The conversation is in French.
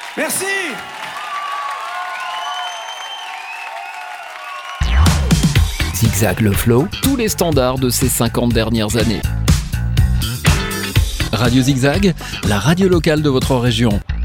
Merci. Zigzag le Flow, tous les standards de ces 50 dernières années. Radio Zigzag, la radio locale de votre région.